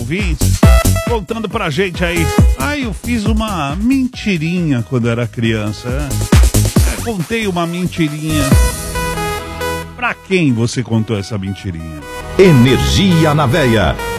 ouvintes contando pra gente aí. Eu fiz uma mentirinha quando era criança. Contei uma mentirinha. Pra quem você contou essa mentirinha? Energia na Veia.